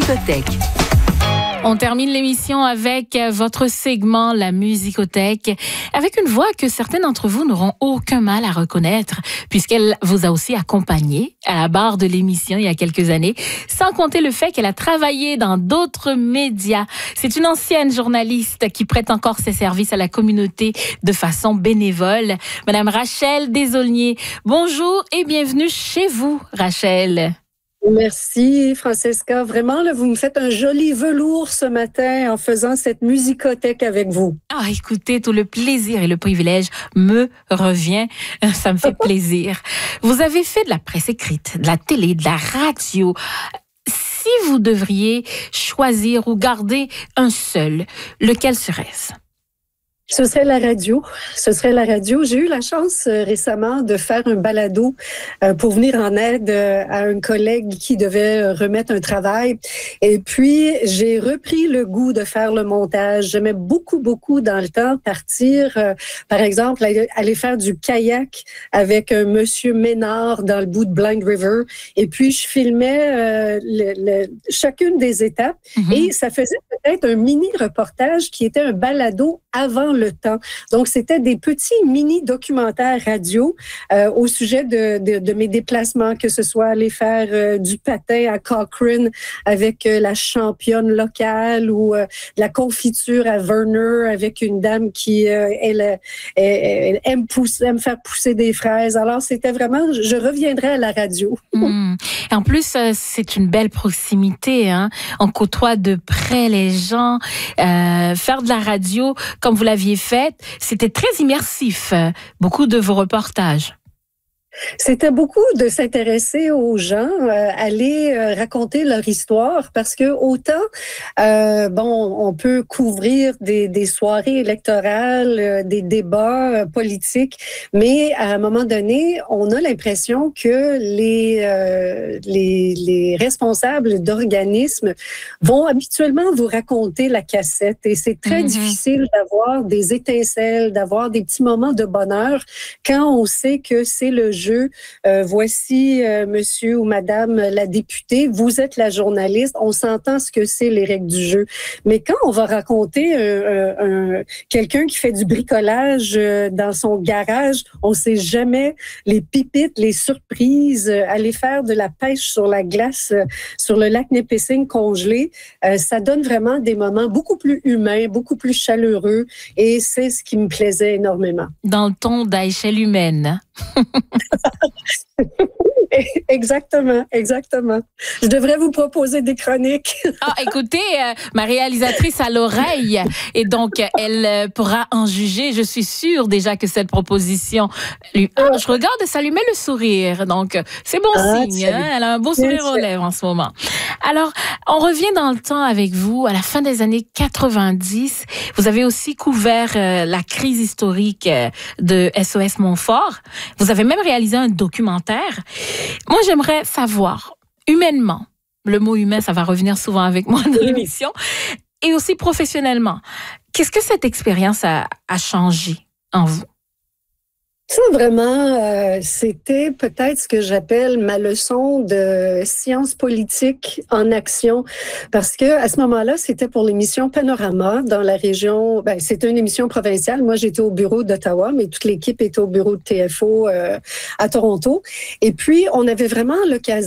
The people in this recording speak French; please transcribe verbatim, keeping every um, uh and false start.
Musicothèque. On termine l'émission avec votre segment, la Musicothèque, avec une voix que certains d'entre vous n'auront aucun mal à reconnaître, puisqu'elle vous a aussi accompagné à la barre de l'émission il y a quelques années, sans compter le fait qu'elle a travaillé dans d'autres médias. C'est une ancienne journaliste qui prête encore ses services à la communauté de façon bénévole. Madame Rachel Desaulniers, bonjour et bienvenue chez vous, Rachel. Merci, Francesca. Vraiment, là, vous me faites un joli velours ce matin en faisant cette musicothèque avec vous. Ah, écoutez, tout le plaisir et le privilège me revient. Ça me fait plaisir. Vous avez fait de la presse écrite, de la télé, de la radio. Si vous devriez choisir ou garder un seul, lequel serait-ce? Ce serait la radio. Ce serait la radio. J'ai eu la chance euh, récemment de faire un balado euh, pour venir en aide euh, à un collègue qui devait euh, remettre un travail. Et puis, j'ai repris le goût de faire le montage. J'aimais beaucoup, beaucoup dans le temps partir, euh, par exemple, aller, aller faire du kayak avec un monsieur Ménard dans le bout de Blind River. Et puis, je filmais euh, le, le, chacune des étapes. Mm-hmm. Et ça faisait peut-être un mini-reportage qui était un balado avant le temps. Donc, c'était des petits mini-documentaires radio euh, au sujet de, de, de mes déplacements, que ce soit aller faire euh, du patin à Cochrane avec euh, la championne locale ou euh, de la confiture à Verner avec une dame qui euh, elle, elle, elle aime, pousser, aime faire pousser des fraises. Alors, c'était vraiment, je reviendrai à la radio. Mmh. En plus, euh, c'est une belle proximité. Hein? On côtoie de près les gens. Euh, faire de la radio, comme vous l'aviez fait, c'était très immersif. Beaucoup de vos reportages. C'était beaucoup de s'intéresser aux gens, euh, aller euh, raconter leur histoire, parce que autant, euh, bon, on peut couvrir des, des soirées électorales, euh, des débats euh, politiques, mais à un moment donné, on a l'impression que les, euh, les, les responsables d'organismes vont habituellement vous raconter la cassette, et c'est très mm-hmm. difficile d'avoir des étincelles, d'avoir des petits moments de bonheur quand on sait que c'est le jeu. Euh, voici euh, monsieur ou madame la députée, vous êtes la journaliste, on s'entend ce que c'est les règles du jeu. Mais quand on va raconter euh, un, quelqu'un qui fait du bricolage euh, dans son garage, on sait jamais les pipites, les surprises, euh, aller faire de la pêche sur la glace, euh, sur le lac Nipissing congelé, euh, ça donne vraiment des moments beaucoup plus humains, beaucoup plus chaleureux, et c'est ce qui me plaisait énormément. Dans le ton d'échelle humaine. Exactement, exactement. Je devrais vous proposer des chroniques. Ah, écoutez, euh, ma réalisatrice a l'oreille et donc elle euh, pourra en juger. Je suis sûre déjà que cette proposition lui... Ah, je regarde, ça lui met le sourire. Donc, c'est bon ah, signe. Hein? Elle a un beau sourire aux lèvres en ce moment. Alors, on revient dans le temps avec vous. À la fin des années quatre-vingt-dix, vous avez aussi couvert euh, la crise historique euh, de S O S Montfort. Vous avez même réalisé un documentaire. Moi, j'aimerais savoir, humainement, le mot humain, ça va revenir souvent avec moi dans l'émission, et aussi professionnellement, qu'est-ce que cette expérience a, a changé en vous? Ça, vraiment, euh, c'était peut-être ce que j'appelle ma leçon de sciences politiques en action, parce que à ce moment-là, c'était pour l'émission Panorama dans la région. Ben, c'était une émission provinciale. Moi, j'étais au bureau d'Ottawa, mais toute l'équipe était au bureau de T F O euh, à Toronto. Et puis, on avait vraiment l'occasion